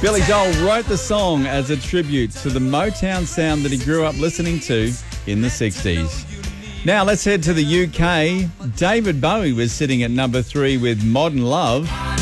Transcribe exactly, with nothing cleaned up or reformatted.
Billy Joel wrote the song as a tribute to the Motown sound that he grew up listening to in the sixties. Now let's head to the U K. David Bowie was sitting at number three with Modern Love.